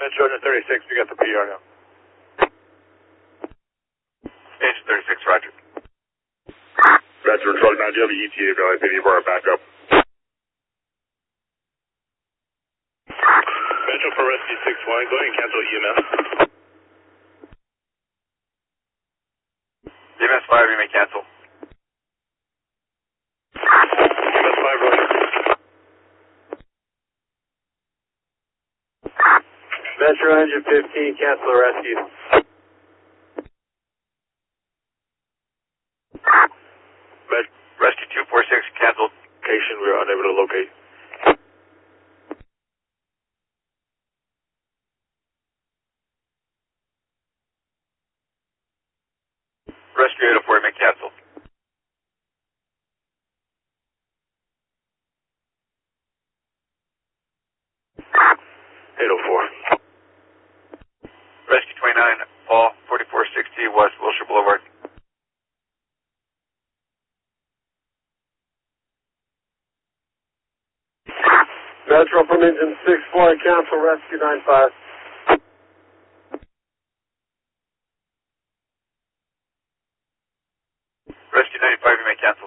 Metro 36, we got the PR now. Station 36, roger. Metro Truck 9, do you have an ETA availability for our backup? Metro for Rescue 61, go ahead and cancel EMS. EMS 5, you may cancel. EMS 5, roger. Metro Engine 15, cancel the rescue. Rescue 246, canceled. Location, we are unable to locate. Rescue 804, you may cancel. Rescue 29, Paul, 4460 West Wilshire Boulevard. Metro from engine 64, cancel rescue 95. Rescue 95, you may cancel.